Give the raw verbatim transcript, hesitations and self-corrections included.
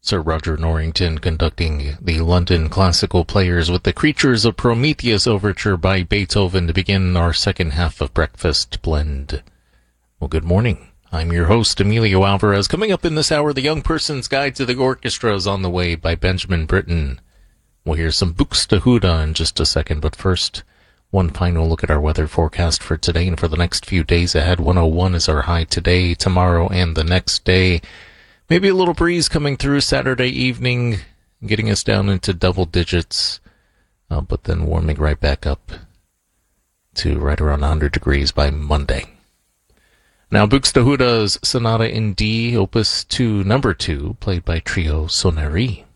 Sir Roger Norrington conducting the London Classical Players with the Creatures of Prometheus Overture by Beethoven to begin our second half of Breakfast Blend. Well, good morning. I'm your host, Emilio Alvarez. Coming up in this hour, The Young Person's Guide to the Orchestra is on the way by Benjamin Britten. We'll hear some Buxtehude in just a second, but first, one final look at our weather forecast for today and for the next few days ahead. one oh one is our high today, tomorrow, and the next day. Maybe a little breeze coming through Saturday evening, getting us down into double digits, uh, but then warming right back up to right around one hundred degrees by Monday. Now, Buxtehude's Sonata in D, Opus two, number two, played by Trio Soneri.